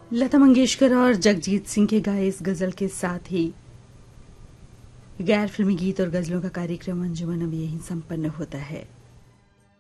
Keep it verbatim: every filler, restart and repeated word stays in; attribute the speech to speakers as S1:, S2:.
S1: लता मंगेशकर और जगजीत सिंह के गाए इस गजल के साथ ही गैर फिल्मी गीत और गजलों का कार्यक्रम अंजुमन अब यहीं संपन्न होता है।